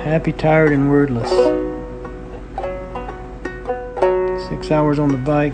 happy, tired, and wordless. 6 hours on the bike,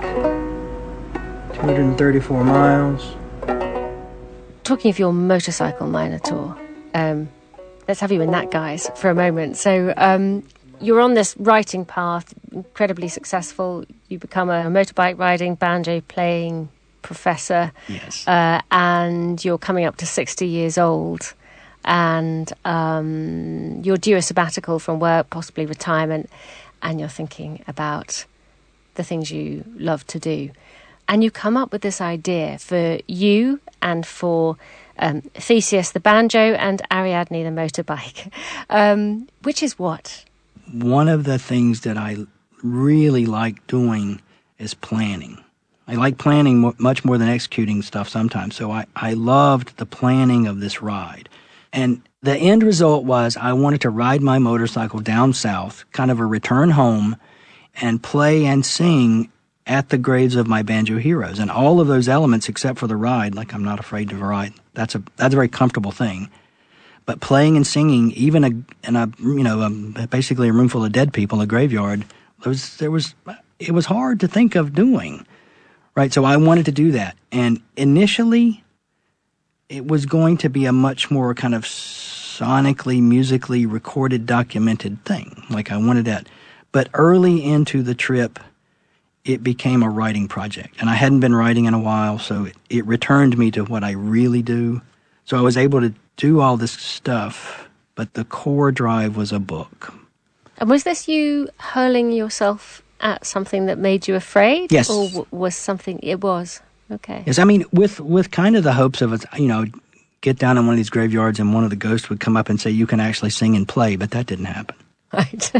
234 miles. Talking of your motorcycle Minotaur, let's have you in that, guys, for a moment. So you're on this writing path, incredibly successful. You become a motorbike riding, banjo playing professor. Yes. And you're coming up to 60 years old. And you're due a sabbatical from work, possibly retirement. And you're thinking about the things you love to do. And you come up with this idea for you and for Theseus the banjo and Ariadne the motorbike, which is what? One of the things that I really like doing is planning. I like planning much more than executing stuff sometimes. So I loved the planning of this ride. And the end result was I wanted to ride my motorcycle down south, kind of a return home, and play and sing at the graves of my banjo heroes. And all of those elements, except for the ride, like I'm not afraid to ride, that's a very comfortable thing. But playing and singing, even basically a room full of dead people, a graveyard, it was hard to think of doing, right? So I wanted to do that. And initially, it was going to be a much more kind of sonically, musically recorded, documented thing. Like I wanted that. But early into the trip, it became a writing project. And I hadn't been writing in a while, so it returned me to what I really do. So I was able to do all this stuff, but the core drive was a book. And was this you hurling yourself at something that made you afraid? Yes. Or was something, it was? Okay. Yes, I mean, with kind of the hopes of, get down in one of these graveyards and one of the ghosts would come up and say, you can actually sing and play, but that didn't happen. Right.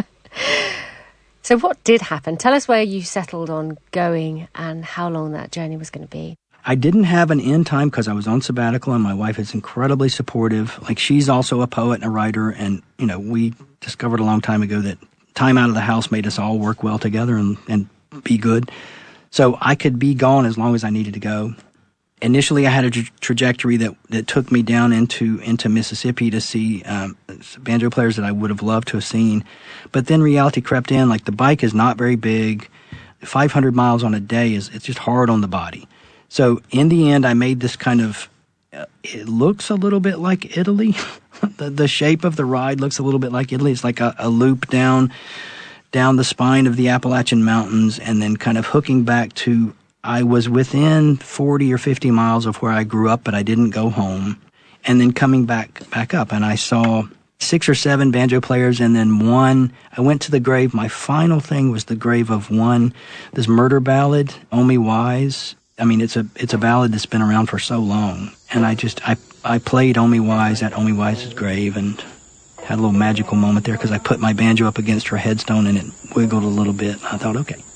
So what did happen? Tell us where you settled on going and how long that journey was going to be. I didn't have an end time because I was on sabbatical, and my wife is incredibly supportive. Like, she's also a poet and a writer, and, we discovered a long time ago that time out of the house made us all work well together and be good. So I could be gone as long as I needed to go. Initially, I had a trajectory that took me down into Mississippi to see banjo players that I would have loved to have seen. But then reality crept in. Like, the bike is not very big. 500 miles on a day it's just hard on the body. So in the end, I made this kind of, it looks a little bit like Italy. the shape of the ride looks a little bit like Italy. It's like a loop down the spine of the Appalachian Mountains and then kind of hooking back to, I was within 40 or 50 miles of where I grew up, but I didn't go home. And then coming back up, and I saw 6 or 7 banjo players, and then one, I went to the grave. My final thing was the grave of one, this murder ballad, Omi Wise. I mean, it's a ballad that's been around for so long. And I played Omi Wise at Omi Wise's grave and had a little magical moment there because I put my banjo up against her headstone and it wiggled a little bit. I thought, okay,